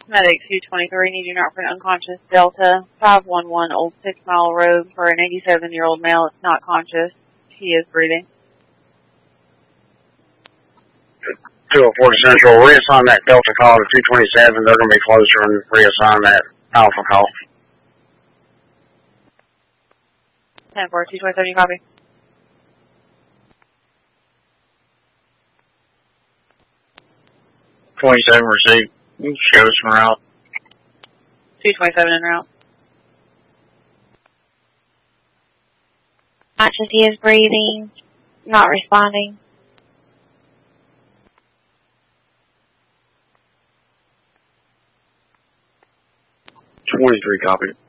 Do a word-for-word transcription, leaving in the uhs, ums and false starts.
Medic two twenty-three, need you not for an unconscious Delta, five one one Old Six Mile Road for an eighty-seven-year-old male. It's not conscious. He is breathing. two oh four Central, reassign that Delta call to two twenty-seven. They're going to be closer and reassign that Alpha call. ten four, two twenty-seven, you copy? twenty-seven received. Show us en route. two twenty-seven en route. Conscious, he is breathing, not responding. twenty-three, copy.